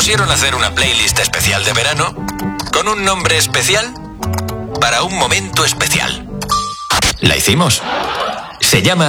propusieron hacer una playlist especial de verano con un nombre especial para un momento especial. La hicimos. Se llama